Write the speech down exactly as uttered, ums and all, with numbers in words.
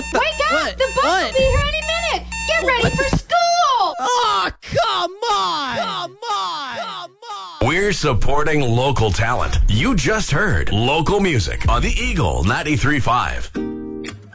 What the? Wake up! What? The bus What? will be here any minute! Get ready for school! Oh, come on! Come on! Come on! We're supporting local talent. You just heard local music on the Eagle ninety-three point five.